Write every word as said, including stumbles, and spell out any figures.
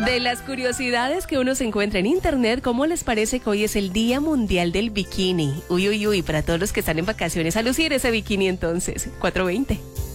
De las curiosidades que uno se encuentra en internet, ¿cómo les parece que hoy es el Día Mundial del Bikini? Uy, uy, uy, para todos los que están en vacaciones, a lucir ese bikini entonces, cuatro veinte.